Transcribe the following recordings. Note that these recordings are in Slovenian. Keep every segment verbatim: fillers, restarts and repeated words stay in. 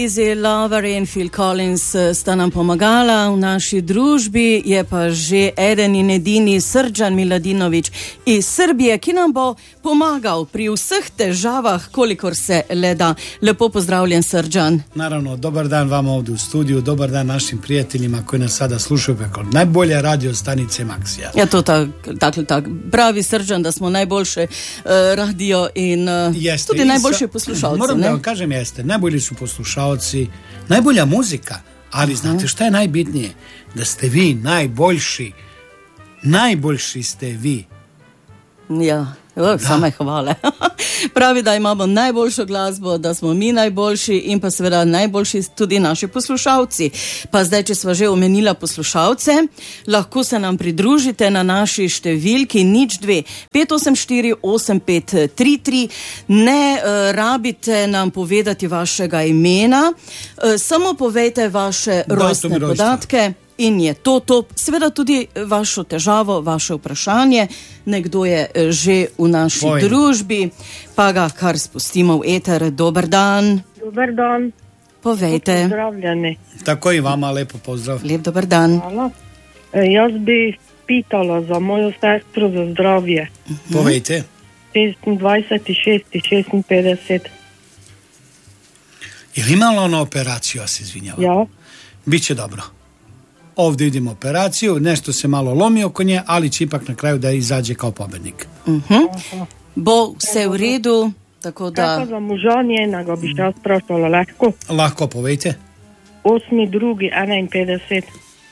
Easy Lover in Phil Collins sta nam pomagala v naši družbi, je pa že eden in edini Srđan Miladinović iz Srbije, ki nam bo pomagal pri vseh težavah, kolikor se le da. Lepo pozdravljen, Srđan. Naravno, dobar dan vama ovdje u studiju, dobar dan našim prijateljima koji nas sada slušaju preko najbolje radio stanice Maxija. Ja, to tak, tak, tak. Pravi Srđan, da smo najboljše uh, radio in uh, jeste, tudi najboljše poslušalci. Moram ne? da vam kažem, jeste, najbolji su poslušalci, najbolja muzika, ali Aha. znate šta je najbitnije? Da ste vi najboljši, najboljši ste vi. Ja, o, same hvale. Pravi, da imamo najboljšo glasbo, da smo mi najboljši in pa seveda najboljši tudi naši poslušalci. Pa zdaj, če sva že omenila poslušalce, lahko se nam pridružite na naši številki nič dve pet osem štiri osem pet tri tri. Ne uh, rabite nam povedati vašega imena, uh, samo povejte vaše rojstne podatke. In je to to, seveda tudi vašo težavo, vaše vprašanje. Nekdo je že v naši Poj. družbi, pa ga kar spustimo v eter. Dober dan. Dober dan. Povejte. Pozdravljeni. Tako i vama, lepo pozdrav. Lep dober dan. Hvala. E, jaz bi pitala za mojo sestro za zdravje. Uh-huh. Povejte. dvajset šest šestinpetdeset. Je li imala ona operaciju, ja se izvinjavam? Ja. Biće dobro. Ovdje vidimo operaciju, nešto se malo lomi oko nje, ali će ipak na kraju da izađe kao pobednik. Uh-huh. Bo vse v redu, tako da... Kako za moža njenega bi še sprašala lahko? Lahko, povejte. osmi drugi enainpetdeset.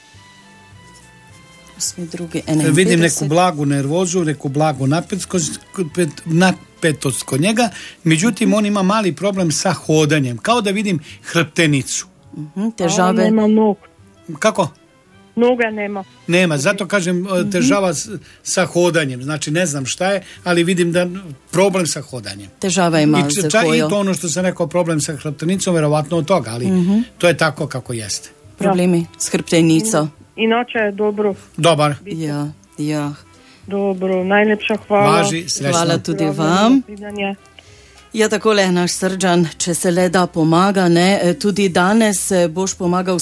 osmi drugi enainpetdeset. Vidim neku blagu nervozu, neku blagu napetost kod njega, međutim on ima mali problem sa hodanjem, kao da vidim hrptenicu. Uh-huh. Težave... Nema nog. Kako? Noga nema. Nema, zato kažem težava sa hodanjem, znači ne znam šta je, ali vidim da problem sa hodanjem. Težava ima I, za ča, kojo. I to ono što sam rekao, problem sa hrptenicom, verovatno od toga, ali uh-huh. to je tako kako jeste. Problemi s hrptenico. Inače je dobro. Dobar. Ja, ja. Dobro, najlepša hvala. Važi, srećno. Hvala tudi vam. Ja, takole, naš Srđan, če se le da pomaga, ne, tudi danes boš pomagal